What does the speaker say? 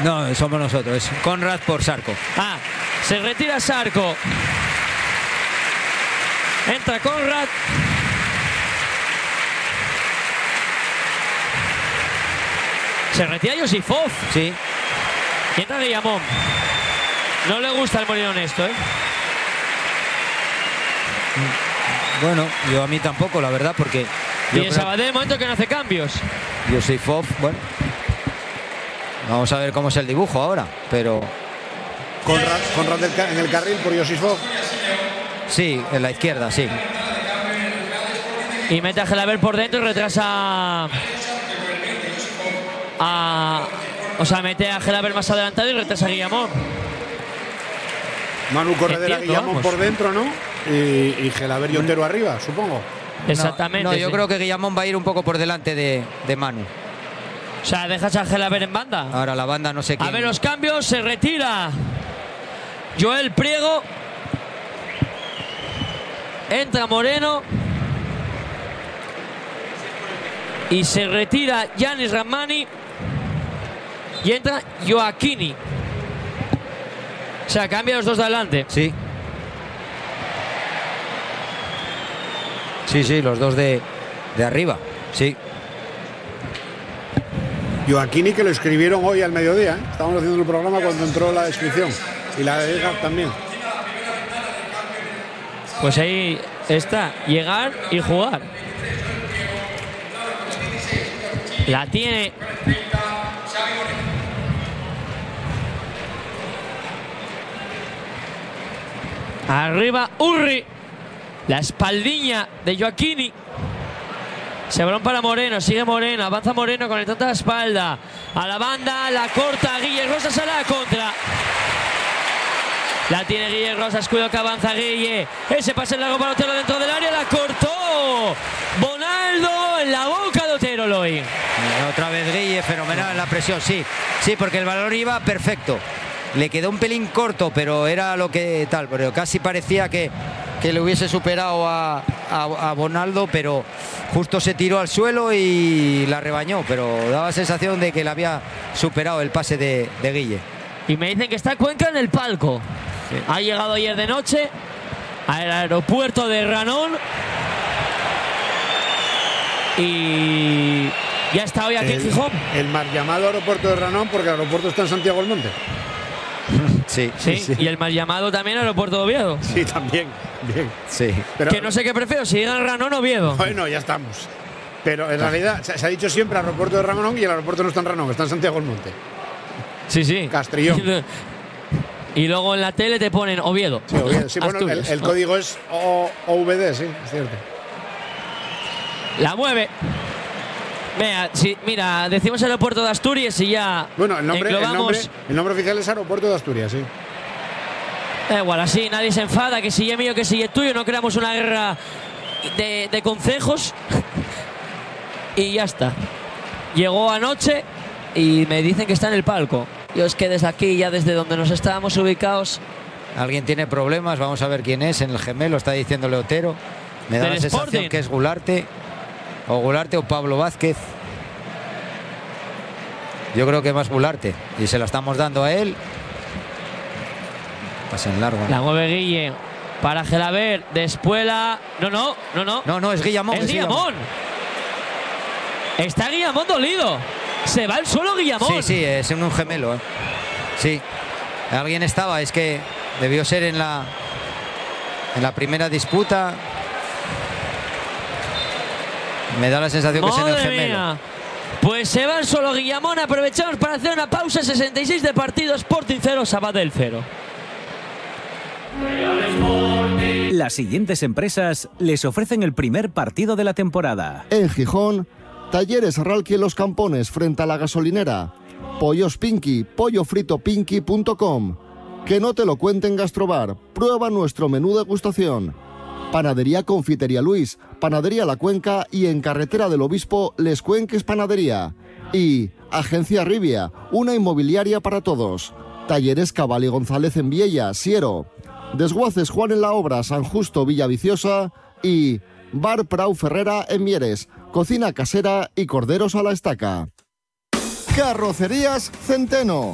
No, somos nosotros, es Konrad por Sarko. Ah, se retira Sarko. Entra Konrad. Se retira Yosifov. Sí. Y entra Guillamón. No le gusta el Molinón esto, ¿eh? Bueno, yo a mí tampoco, la verdad, porque... Y en Sabadell, el momento que no hace cambios. Yosifov, bueno... Vamos a ver cómo es el dibujo ahora, pero... Konrad en el carril por Yosifov. Sí, en la izquierda, sí. Y mete a Gelaber por dentro y retrasa... O sea, mete a Gelaber más adelantado y retrasa a Guillamón. Manu Corredera, Guillamón por dentro, ¿no? Y Gelaber y Otero arriba, supongo. Exactamente. No, yo creo que Guillamón va a ir un poco por delante de Manu. O sea, dejas a Gelaber en banda. Ahora la banda no sé quién. A ver los cambios, se retira Joel Priego. Entra Moreno. Y se retira Yanis Rahmani. Y entra Joaquini. O sea, cambia los dos de adelante. Sí. Sí, los dos de arriba. Sí. Joaquini, que lo escribieron hoy al mediodía, ¿eh? Estábamos haciendo el programa cuando entró la descripción. Y la de Edgar también. Pues ahí está, llegar y jugar. La tiene. Arriba Urri. La espaldiña de Joaquini. Se balón para Moreno, sigue Moreno, avanza Moreno con el tanto a la espalda. A la banda, la corta Guille Rosas a la contra. La tiene Guille Rosas, cuidado que avanza Guille. Ese pase largo para Otero dentro del área, la cortó Bonaldo en la boca de Otero, Loy. Otra vez Guille, fenomenal en la presión, sí, porque el balón iba perfecto. Le quedó un pelín corto, pero era lo que tal, pero casi parecía que le hubiese superado a Bonaldo, pero justo se tiró al suelo y la rebañó, pero daba sensación de que le había superado el pase de Guille. Y me dicen que está Cuenca en el palco. Sí. Ha llegado ayer de noche al aeropuerto de Ranón y ya está hoy aquí en Gijón. El mal llamado aeropuerto de Ranón, porque el aeropuerto está en Santiago del Monte. Sí. Y el mal llamado también aeropuerto de Oviedo. Sí, también. Bien. Sí. Pero, que no sé qué prefiero, si llegan Ranón o Oviedo. Bueno, ya estamos. Pero en realidad se ha dicho siempre aeropuerto de Ranón y el aeropuerto no está en Ranón, está en Santiago del Monte. Sí. Castrillón. Y luego en la tele te ponen Oviedo. Sí, Oviedo. Sí, bueno, el código es OVD, sí, es cierto. La mueve. Vea, sí, mira, decimos aeropuerto de Asturias y ya. Bueno, el nombre oficial es aeropuerto de Asturias, sí. Igual, así nadie se enfada, que si es mío, que si es tuyo, no creamos una guerra de concejos. Y ya está. Llegó anoche y me dicen que está en el palco. Yo es que desde aquí, ya desde donde nos estábamos ubicados. Alguien tiene problemas, vamos a ver quién es. En el gemelo está diciéndole Otero. Me da la sensación que es Gularte. O Gularte o Pablo Vázquez. Yo creo que más Gularte. Y se la estamos dando a él. Pasa en largo. La mueve Guille para Gelaber. Después la... No, es Guillamón. Es Guillamón. Está Guillamón dolido. Se va al suelo Guillamón. Sí, es un gemelo. Sí. Alguien estaba, es que debió ser en la primera disputa. Me da la sensación que es en el gemelo. Mía. Pues se va al suelo Guillamón. Aprovechamos para hacer una pausa. 66 de partido. Sporting 0, Sabadell 0. Las siguientes empresas les ofrecen el primer partido de la temporada. En Gijón, Talleres Ralqui Los Campones frente a la gasolinera. Pollos Pinky, pollofritopinky.com. Que no te lo cuenten Gastrobar. Prueba nuestro menú degustación. Panadería Confitería Luis, Panadería La Cuenca y en Carretera del Obispo Les Cuenques Panadería. Y Agencia Rivia, una inmobiliaria para todos. Talleres Cabal y González en Viella, Siero. Desguaces Juan en la Obra, San Justo, Villaviciosa. Y Bar Prau Ferrera en Mieres, cocina casera y corderos a la estaca. Carrocerías Centeno.